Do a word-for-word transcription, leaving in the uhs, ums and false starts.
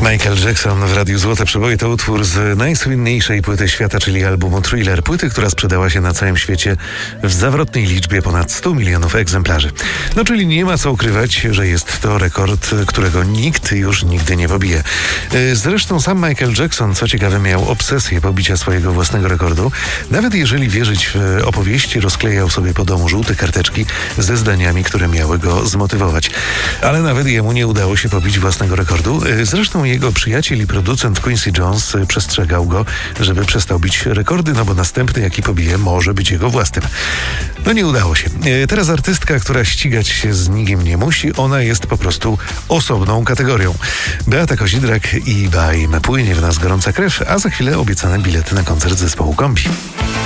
Michael Jackson w Radiu Złote Przeboje to utwór z najsłynniejszej płyty świata, czyli albumu Thriller. Płyty, która sprzedała się na całym świecie w zawrotnej liczbie ponad stu milionów egzemplarzy. No czyli nie ma co ukrywać, że jest to rekord, którego nikt już nigdy nie pobije. Zresztą sam Michael Jackson, co ciekawe, miał obsesję pobicia swojego własnego rekordu. Nawet jeżeli wierzyć w opowieści, rozklejał sobie po domu żółte karteczki ze zdaniami, które miały go zmotywować. Ale nawet jemu nie udało się pobić własnego rekordu. Zresztą jego przyjaciel i producent Quincy Jones przestrzegał go, żeby przestał bić rekordy, no bo następny, jaki pobije, może być jego własnym. No nie udało się. Teraz artystka, która ścigać się z nikim nie musi, ona jest po prostu osobną kategorią. Beata Kozidrak i Baim. Płynie w nas gorąca krew, a za chwilę obiecane bilety na koncert zespołu Kombi.